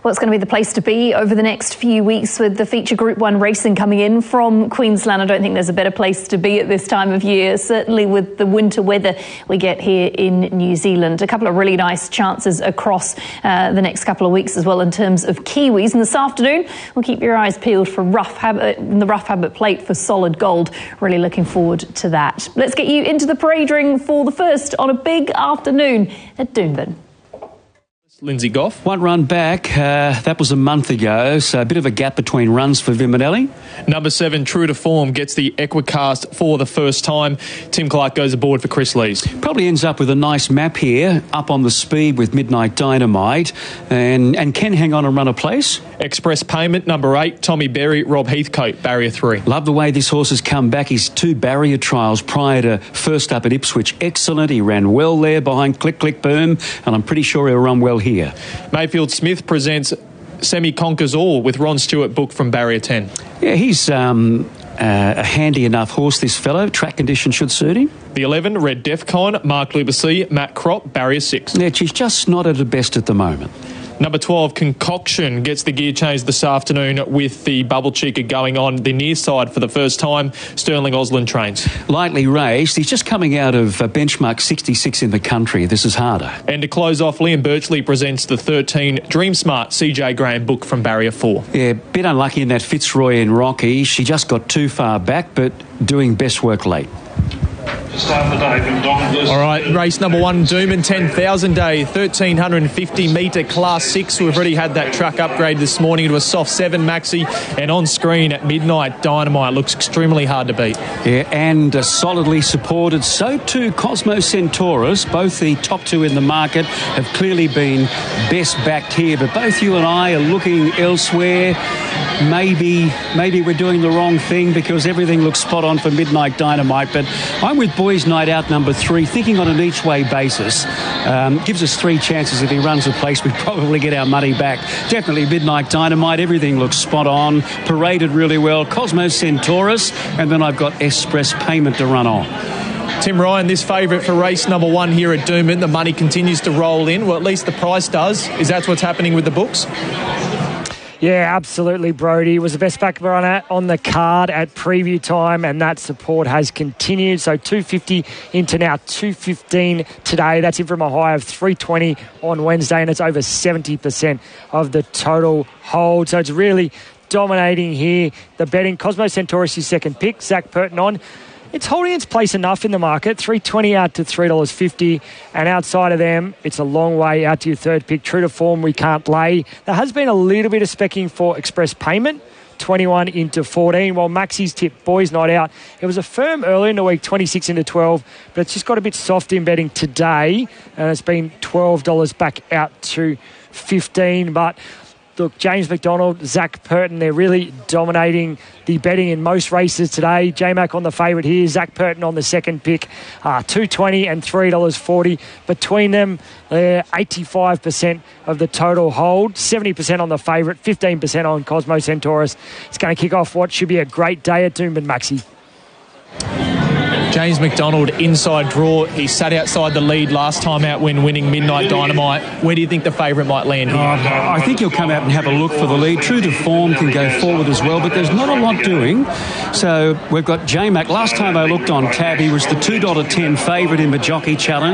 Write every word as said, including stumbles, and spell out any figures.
Well, it's going to be the place to be over the next few weeks with the feature Group one racing coming in from Queensland. I don't think there's a better place to be at this time of year, certainly with the winter weather we get here in New Zealand. A couple of really nice chances across uh, the next couple of weeks as well in terms of Kiwis. And this afternoon, we'll keep your eyes peeled for rough habit, the rough habit plate for solid gold. Really looking forward to that. Let's get you into the parade ring for the first on a big afternoon at Doomben. Lindsay Goff. One run back, uh, that was a month ago, so a bit of a gap between runs for Viminelli. Number seven, True to Form, gets the Equicast for the first time. Tim Clark goes aboard for Chris Lees. Probably ends up with a nice map here, up on the speed with Midnight Dynamite, and, and can hang on and run a place. Express Payment, number eight, Tommy Berry, Rob Heathcote, barrier three. Love the way this horse has come back. His two barrier trials prior to first up at Ipswich, excellent. He ran well there behind Click Click Boom, and I'm pretty sure he'll run well here. Mayfield Smith presents Semi Conquers All with Ron Stewart, book from barrier ten. Yeah, he's um, uh, a handy enough horse, this fellow. Track conditions should suit him. The eleven, Red Defcon, Mark Lubacy, Matt Crop, barrier six. Yeah, she's just not at her best at the moment. Number twelve, Concoction, gets the gear change this afternoon with the Bubble Cheeker going on the near side for the first time. Sterling Osland trains. Lightly raced. He's just coming out of uh, benchmark sixty-six in the country. This is harder. And to close off, Liam Birchley presents the thirteen, Dream Smart, C J Graham, book from barrier four. Yeah, bit unlucky in that Fitzroy and Rocky. She just got too far back, but doing best work late. All right, race number one, Doomben, ten thousand day, thirteen fifty metre class six. We've already had that truck upgrade this morning to a soft seven maxi, and on screen at Midnight Dynamite looks extremely hard to beat. Yeah, and uh, solidly supported. So too Cosmo Centaurus. Both the top two in the market have clearly been best backed here, but both you and I are looking elsewhere. Maybe, maybe we're doing the wrong thing because everything looks spot on for Midnight Dynamite, but I'm with Boys Night Out number three, thinking on an each way basis. Um, gives us three chances. If he runs a place, we probably get our money back. Definitely Midnight Dynamite. Everything looks spot on. Paraded really well. Cosmo Centaurus, and then I've got Express Payment to run on. Tim Ryan, this favourite for race number one here at Doomben. The money continues to roll in. Well, at least the price does. Is that what's happening with the books? Yeah, absolutely, Brody. It was the best back runner on the card at preview time, and that support has continued. So two fifty into now two fifteen today. That's in from a high of three twenty on Wednesday, and it's over seventy percent of the total hold. So it's really dominating here. The betting, Cosmo Centaurus, his second pick, Zach Purton on. It's holding its place enough in the market, three twenty out to three dollars fifty, and outside of them, it's a long way out to your third pick. True to Form, we can't lay. There has been a little bit of specking for Express Payment, twenty-one into fourteen, while Maxi's tip Boys Night Out. It was a firm early in the week, twenty-six into twelve, but it's just got a bit soft in betting today, and it's been twelve dollars back out to fifteen, but look, James McDonald, Zach Purton, they're really dominating the betting in most races today. J-Mac on the favourite here, Zach Purton on the second pick, uh, two twenty and three dollars forty. Between them, they're eighty-five percent of the total hold, seventy percent on the favourite, fifteen percent on Cosmo Centaurus. It's going to kick off what should be a great day at Doomben, Maxi. James McDonald, inside draw. He sat outside the lead last time out when winning Midnight Dynamite. Where do you think the favourite might land here? Oh, I think he'll come out and have a look for the lead. True to Form can go forward as well, but there's not a lot doing. So we've got J-Mac. Last time I looked on tab, he was the two dollars ten favourite in the Jockey Challenge.